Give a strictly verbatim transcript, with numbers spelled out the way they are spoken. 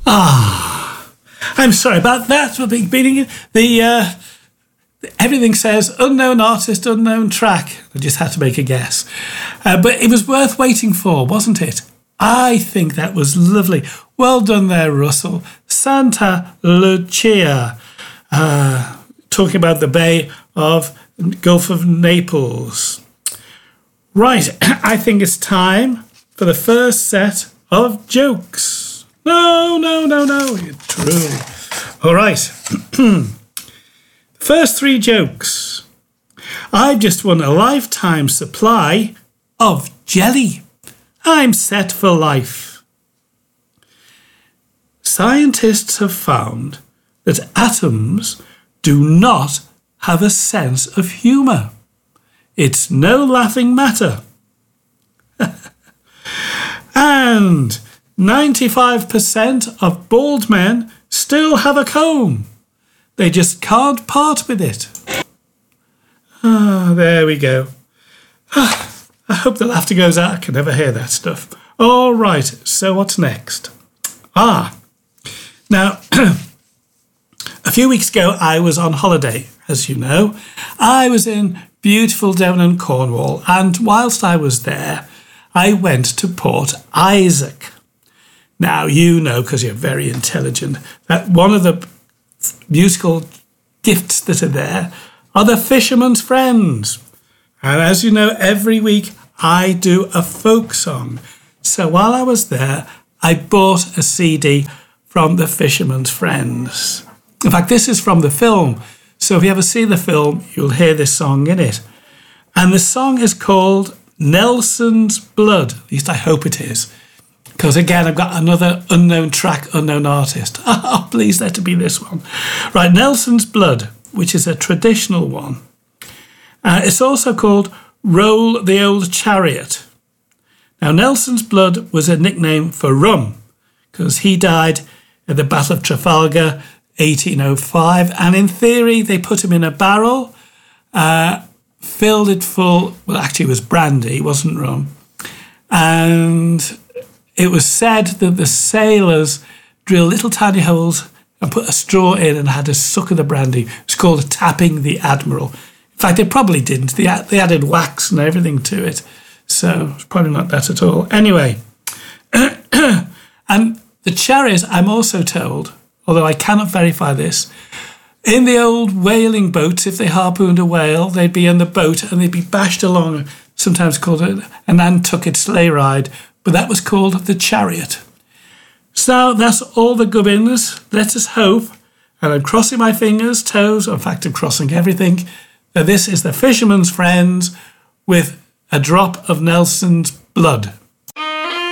Ah, I'm sorry about that. For being beating the uh, everything says unknown artist, unknown track. I just had to make a guess, uh, but it was worth waiting for, wasn't it? I think that was lovely. Well done there, Russell. Santa Lucia, uh, talking about the Bay of Gulf of Naples. Right, I think it's time for the first set of jokes. No, no, no, no, truly. All right. First three jokes. I've just won a lifetime supply of jelly. I'm set for life. Scientists have found that atoms do not have a sense of humour. It's no laughing matter. And ninety-five percent of bald men still have a comb. They just can't part with it. Ah, there we go. Ah, I hope the laughter goes out. I can never hear that stuff. All right, so what's next? Ah, now, a few weeks ago, I was on holiday, as you know. I was in beautiful Devon and Cornwall, and whilst I was there, I went to Port Isaac. Now, you know, because you're very intelligent, that one of the musical gifts that are there are the Fisherman's Friends. And as you know, every week I do a folk song. So while I was there, I bought a C D from the Fisherman's Friends. In fact, this is from the film. So if you ever see the film, you'll hear this song in it. And the song is called Nelson's Blood. At least I hope it is. Because again, I've got another unknown track, unknown artist. Oh, please let it be this one. Right, Nelson's Blood, which is a traditional one. Uh, it's also called Roll the Old Chariot. Now, Nelson's Blood was a nickname for rum, because he died at the Battle of Trafalgar, eighteen oh five. And in theory, they put him in a barrel, uh, filled it full, well, actually it was brandy, it wasn't rum. And it was said that the sailors drilled little tiny holes and put a straw in and had a suck of the brandy. It's called tapping the Admiral. In fact, they probably didn't. They, they added wax and everything to it. So it's probably not that at all. Anyway, and the chariot, I'm also told, although I cannot verify this, in the old whaling boats, if they harpooned a whale, they'd be in the boat and they'd be bashed along, sometimes called a, a Nantucket sleigh ride, but that was called the chariot. So that's all the gubbins. Let us hope, and I'm crossing my fingers, toes, in fact I'm crossing everything, that this is the Fisherman's Friends with a drop of Nelson's blood.